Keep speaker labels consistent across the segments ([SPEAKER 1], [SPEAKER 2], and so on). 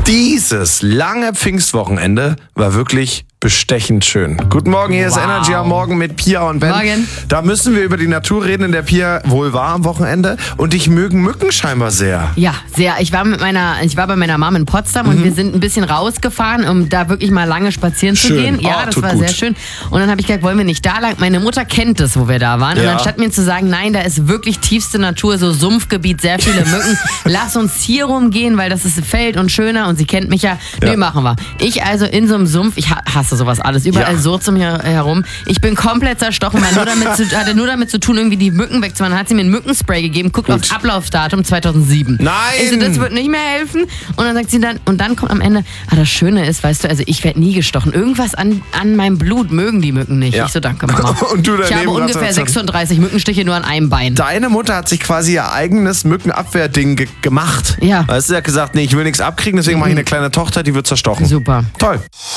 [SPEAKER 1] Dieses lange Pfingstwochenende war wirklich bestechend schön. Guten Morgen, hier ist Energy am Morgen mit Pia und Ben.
[SPEAKER 2] Morgen.
[SPEAKER 1] Da müssen wir über die Natur reden, in der Pia wohl war am Wochenende. Und dich mögen Mücken scheinbar sehr.
[SPEAKER 2] Ja, sehr. Ich war bei meiner Mom in Potsdam und wir sind ein bisschen rausgefahren, um da wirklich mal lange spazieren zu gehen. Ja, das war sehr schön. Und dann habe ich gesagt, wollen wir nicht da lang? Meine Mutter kennt es, wo wir da waren. Und anstatt mir zu sagen, nein, da ist wirklich tiefste Natur, so Sumpfgebiet, sehr viele Mücken. Lass uns hier rumgehen, weil das ist Feld und schöner und sie kennt mich ja. Nö, machen wir. Ich also in so einem Sumpf, ich hasse sowas alles, überall Surz um mir herum. Ich bin komplett zerstochen, weil hatte nur damit zu tun, irgendwie die Mücken wegzumachen. Hat sie mir ein Mückenspray gegeben, guckt aufs Ablaufdatum 2007.
[SPEAKER 1] Nein!
[SPEAKER 2] Ich so, das wird nicht mehr helfen. Und dann sagt sie dann, und dann kommt am Ende, das Schöne ist, weißt du, also ich werde nie gestochen. Irgendwas an meinem Blut mögen die Mücken nicht. Ich so, danke Mama.
[SPEAKER 1] Und du
[SPEAKER 2] ich habe ungefähr 36 Mückenstiche nur an einem Bein.
[SPEAKER 1] Deine Mutter hat sich quasi ihr eigenes Mückenabwehrding gemacht.
[SPEAKER 2] Ja.
[SPEAKER 1] Weißt du, sie hat gesagt, nee, ich will nichts abkriegen, deswegen mache ich eine kleine Tochter, die wird zerstochen.
[SPEAKER 2] Super.
[SPEAKER 1] Toll.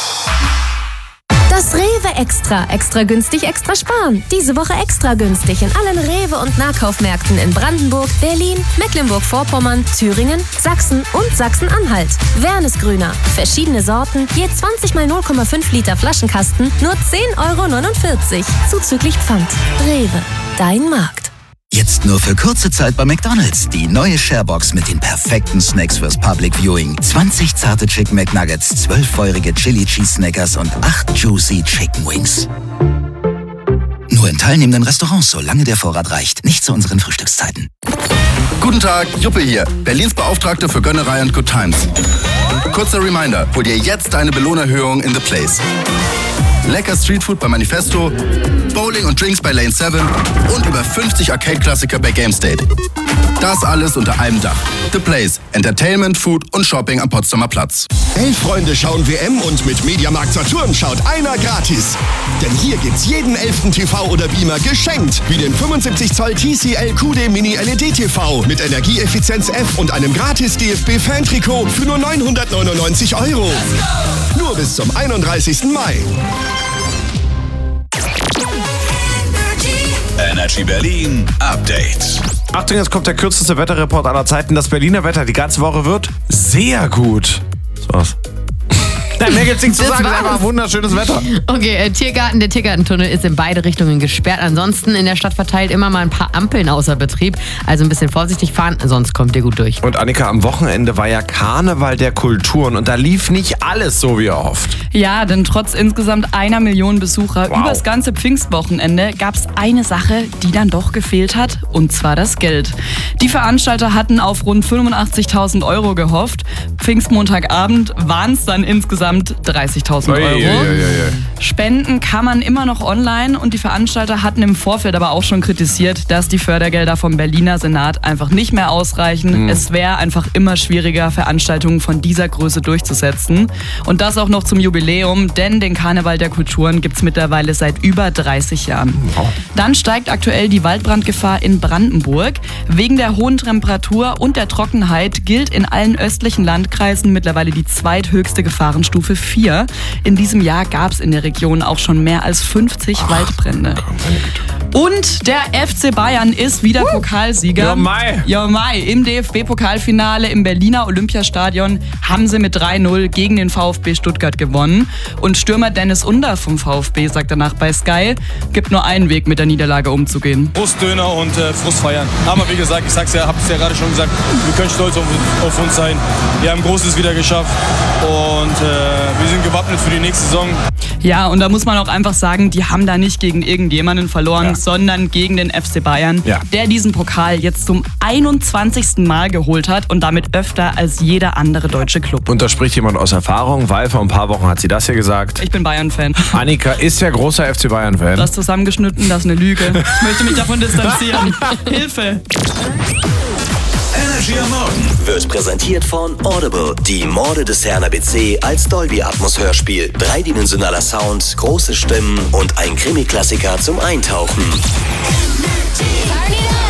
[SPEAKER 3] Das Rewe Extra. Extra günstig, extra sparen. Diese Woche extra günstig in allen Rewe- und Nahkaufmärkten in Brandenburg, Berlin, Mecklenburg-Vorpommern, Thüringen, Sachsen und Sachsen-Anhalt. Wernesgrüner. Verschiedene Sorten, je 20 mal 0,5 Liter Flaschenkasten, nur 10,49 €. Zuzüglich Pfand. Rewe. Dein Markt.
[SPEAKER 4] Jetzt nur für kurze Zeit bei McDonald's. Die neue Sharebox mit den perfekten Snacks fürs Public Viewing. 20 zarte Chicken McNuggets, 12 feurige Chili Cheese Snackers und 8 juicy Chicken Wings. Nur in teilnehmenden Restaurants, solange der Vorrat reicht. Nicht zu unseren Frühstückszeiten.
[SPEAKER 5] Guten Tag, Juppe hier, Berlins Beauftragte für Gönnerei und Good Times. Kurzer Reminder, hol dir jetzt deine Belohnerhöhung in The Place. Lecker Streetfood bei Manifesto, Bowling und Drinks bei Lane 7 und über 50 Arcade-Klassiker bei GameState. Das alles unter einem Dach. The Place. Entertainment, Food und Shopping am Potsdamer Platz.
[SPEAKER 6] 11 Freunde schauen WM und mit Mediamarkt Saturn schaut einer gratis. Denn hier gibt's jeden 11. TV oder Beamer geschenkt. Wie den 75 Zoll TCL QD Mini LED TV mit Energieeffizienz F und einem gratis DFB-Fan-Trikot für nur 999 €. Nur bis zum 31. Mai.
[SPEAKER 7] Energy Berlin Update.
[SPEAKER 1] Achtung, jetzt kommt der kürzeste Wetterreport aller Zeiten. Das Berliner Wetter die ganze Woche wird sehr gut. So was. Mehr gibt's nichts zu sagen, es ist einfach wunderschönes Wetter.
[SPEAKER 2] Okay, der Tiergartentunnel ist in beide Richtungen gesperrt. Ansonsten in der Stadt verteilt immer mal ein paar Ampeln außer Betrieb. Also ein bisschen vorsichtig fahren, sonst kommt ihr gut durch.
[SPEAKER 1] Und Annika, am Wochenende war ja Karneval der Kulturen und da lief nicht alles so wie erhofft.
[SPEAKER 8] Ja, denn trotz insgesamt 1 Million Besucher über das ganze Pfingstwochenende gab es eine Sache, die dann doch gefehlt hat, und zwar das Geld. Die Veranstalter hatten auf rund 85.000 € gehofft. Pfingstmontagabend waren es dann insgesamt 30.000 €. Spenden kann man immer noch online und die Veranstalter hatten im Vorfeld aber auch schon kritisiert, dass die Fördergelder vom Berliner Senat einfach nicht mehr ausreichen. Es wäre einfach immer schwieriger, Veranstaltungen von dieser Größe durchzusetzen. Und das auch noch zum Jubiläum, denn den Karneval der Kulturen gibt es mittlerweile seit über 30 Jahren. Dann steigt aktuell die Waldbrandgefahr in Brandenburg. Wegen der hohen Temperatur und der Trockenheit gilt in allen östlichen Landkreisen mittlerweile die zweithöchste Gefahrenstufe 4. In diesem Jahr gab es in der Region auch schon mehr als 50 Waldbrände. Und der FC Bayern ist wieder Pokalsieger. Ja, Mai. Im DFB-Pokalfinale im Berliner Olympiastadion haben sie mit 3-0 gegen den VfB Stuttgart gewonnen. Und Stürmer Dennis Under vom VfB sagt danach bei Sky, gibt nur einen Weg, mit der Niederlage umzugehen.
[SPEAKER 9] Brustdöner und Frust feiern. Aber wie gesagt, ich hab's ja gerade schon gesagt, wir können stolz auf uns sein. Wir haben Großes wieder geschafft und wir sind gewappnet für die nächste Saison.
[SPEAKER 8] Ja, und da muss man auch einfach sagen, die haben da nicht gegen irgendjemanden verloren, sondern gegen den FC Bayern, der diesen Pokal jetzt zum 21. Mal geholt hat und damit öfter als jeder andere deutsche Club.
[SPEAKER 1] Und da spricht jemand aus Erfahrung, weil vor ein paar Wochen hat sie das hier gesagt.
[SPEAKER 8] Ich bin Bayern-Fan.
[SPEAKER 1] Annika ist ja großer FC Bayern-Fan.
[SPEAKER 8] Das zusammengeschnitten, das ist eine Lüge. Ich möchte mich davon distanzieren. Hilfe!
[SPEAKER 7] Energy am Morgen
[SPEAKER 4] Wird präsentiert von Audible. Die Morde des Herrn ABC als Dolby Atmos Hörspiel. Dreidimensionaler Sound, große Stimmen und ein Krimi-Klassiker zum Eintauchen.
[SPEAKER 3] Turn it up.